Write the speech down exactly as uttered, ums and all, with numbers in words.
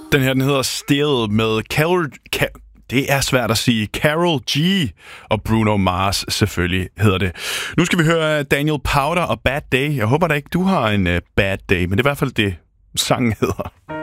Den her, den hedder Still med Carol... Ka- det er svært at sige. Karol G og Bruno Mars, selvfølgelig hedder det. Nu skal vi høre Daniel Powter og Bad Day. Jeg håber da ikke, du har en uh, bad day, men det er i hvert fald det, sangen hedder.